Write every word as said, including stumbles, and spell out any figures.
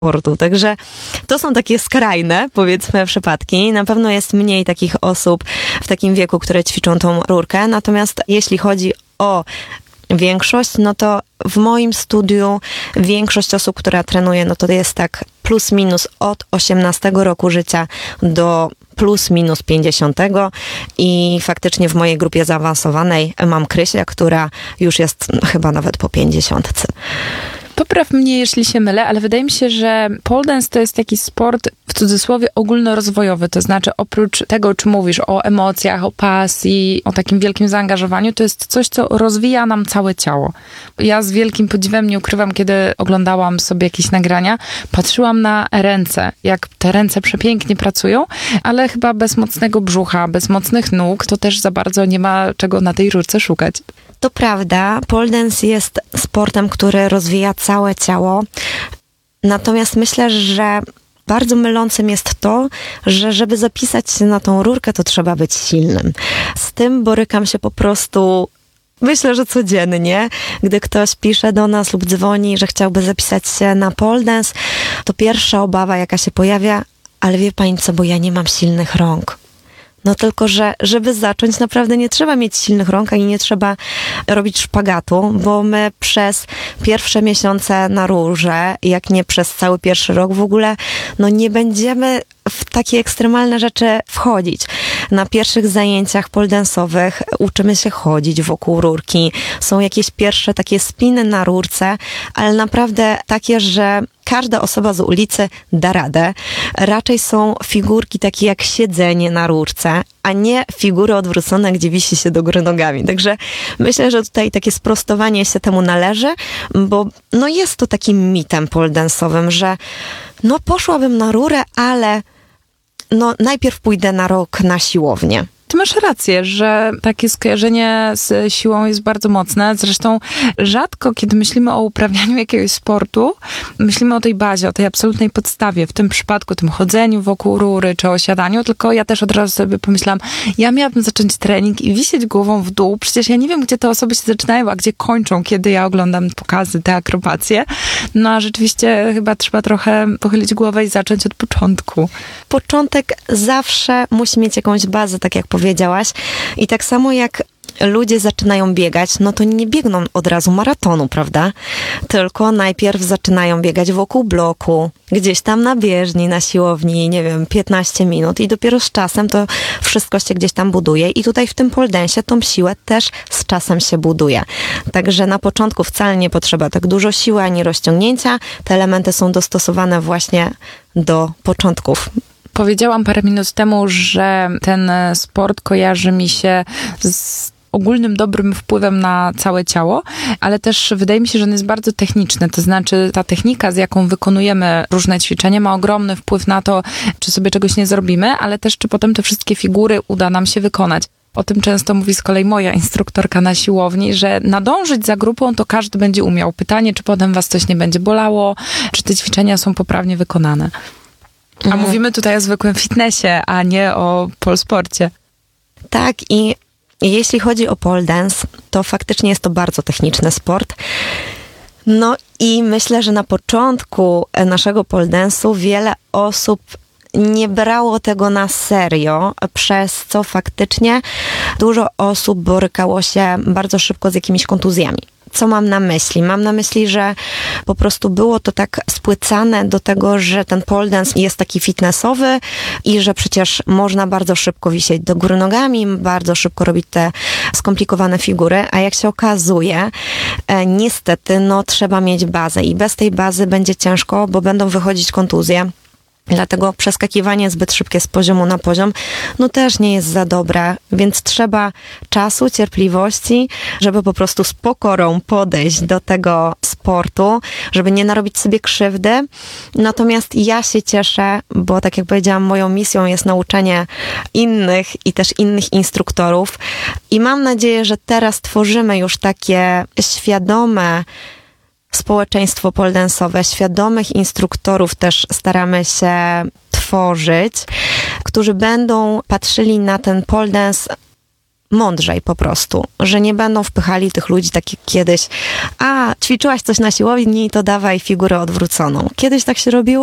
sportu. Także to są takie skrajne, powiedzmy, przypadki. Na pewno jest mniej takich osób w takim wieku, które ćwiczą tą rurkę. Natomiast jeśli chodzi o większość, no to w moim studiu większość osób, która trenuje, no to jest tak plus minus od osiemnastego roku życia do plus minus pięćdziesiątego i faktycznie w mojej grupie zaawansowanej mam Krysię, która już jest chyba nawet po pięćdziesiątce. Popraw mnie, jeśli się mylę, ale wydaje mi się, że pole dance to jest taki sport w cudzysłowie ogólnorozwojowy, to znaczy oprócz tego, o czym mówisz, o emocjach, o pasji, o takim wielkim zaangażowaniu, to jest coś, co rozwija nam całe ciało. Ja z wielkim podziwem, nie ukrywam, kiedy oglądałam sobie jakieś nagrania, patrzyłam na ręce, jak te ręce przepięknie pracują, ale chyba bez mocnego brzucha, bez mocnych nóg, to też za bardzo nie ma czego na tej rurce szukać. To prawda, pole dance jest sportem, który rozwija całe ciało. Natomiast myślę, że bardzo mylącym jest to, że żeby zapisać się na tą rurkę, to trzeba być silnym. Z tym borykam się po prostu, myślę, że codziennie. Gdy ktoś pisze do nas lub dzwoni, że chciałby zapisać się na pole dance, to pierwsza obawa, jaka się pojawia, ale wie pani co, bo ja nie mam silnych rąk. No tylko, że żeby zacząć, naprawdę nie trzeba mieć silnych rąk i nie trzeba robić szpagatu, bo my przez pierwsze miesiące na rurze, jak nie przez cały pierwszy rok w ogóle, no nie będziemy w takie ekstremalne rzeczy wchodzić. Na pierwszych zajęciach pole dance'owych uczymy się chodzić wokół rurki. Są jakieś pierwsze takie spiny na rurce, ale naprawdę takie, że każda osoba z ulicy da radę. Raczej są figurki takie jak siedzenie na rurce, a nie figury odwrócone, gdzie wisi się do góry nogami. Także myślę, że tutaj takie sprostowanie się temu należy, bo no jest to takim mitem pole dance'owym, że no poszłabym na rurę, ale no najpierw pójdę na rok na siłownię. Ty masz rację, że takie skojarzenie z siłą jest bardzo mocne. Zresztą rzadko, kiedy myślimy o uprawianiu jakiegoś sportu, myślimy o tej bazie, o tej absolutnej podstawie. W tym przypadku, tym chodzeniu wokół rury, czy o siadaniu, tylko ja też od razu sobie pomyślałam, ja miałabym zacząć trening i wisieć głową w dół. Przecież ja nie wiem, gdzie te osoby się zaczynają, a gdzie kończą, kiedy ja oglądam pokazy, te akrobacje. No a rzeczywiście chyba trzeba trochę pochylić głowę i zacząć od początku. Początek zawsze musi mieć jakąś bazę, tak jak powiedziałaś. I tak samo jak ludzie zaczynają biegać, no to nie biegną od razu maratonu, prawda? Tylko najpierw zaczynają biegać wokół bloku, gdzieś tam na bieżni, na siłowni, nie wiem, piętnaście minut i dopiero z czasem to wszystko się gdzieś tam buduje. I tutaj w tym pole dance'ie tą siłę też z czasem się buduje. Także na początku wcale nie potrzeba tak dużo siły ani rozciągnięcia. Te elementy są dostosowane właśnie do początków. Powiedziałam parę minut temu, że ten sport kojarzy mi się z ogólnym dobrym wpływem na całe ciało, ale też wydaje mi się, że on jest bardzo techniczny. To znaczy ta technika, z jaką wykonujemy różne ćwiczenia, ma ogromny wpływ na to, czy sobie czegoś nie zrobimy, ale też czy potem te wszystkie figury uda nam się wykonać. O tym często mówi z kolei moja instruktorka na siłowni, że nadążyć za grupą to każdy będzie umiał. Pytanie, czy potem was coś nie będzie bolało, czy te ćwiczenia są poprawnie wykonane. A mhm. mówimy tutaj o zwykłym fitnessie, a nie o polsporcie. Tak, i jeśli chodzi o pole dance, to faktycznie jest to bardzo techniczny sport. No i myślę, że na początku naszego pole dance'u wiele osób nie brało tego na serio, przez co faktycznie dużo osób borykało się bardzo szybko z jakimiś kontuzjami. Co mam na myśli? Mam na myśli, że po prostu było to tak spłycane do tego, że ten pole dance jest taki fitnessowy i że przecież można bardzo szybko wisieć do góry nogami, bardzo szybko robić te skomplikowane figury, a jak się okazuje, e, niestety, no trzeba mieć bazę i bez tej bazy będzie ciężko, bo będą wychodzić kontuzje. Dlatego przeskakiwanie zbyt szybkie z poziomu na poziom, no też nie jest za dobre, więc trzeba czasu, cierpliwości, żeby po prostu z pokorą podejść do tego sportu, żeby nie narobić sobie krzywdy. Natomiast ja się cieszę, bo tak jak powiedziałam, moją misją jest nauczenie innych i też innych instruktorów i mam nadzieję, że teraz tworzymy już takie świadome społeczeństwo pole dance'owe, świadomych instruktorów też staramy się tworzyć, którzy będą patrzyli na ten pole dance mądrzej po prostu, że nie będą wpychali tych ludzi tak jak kiedyś, a ćwiczyłaś coś na siłowni, to dawaj figurę odwróconą. Kiedyś tak się robiło,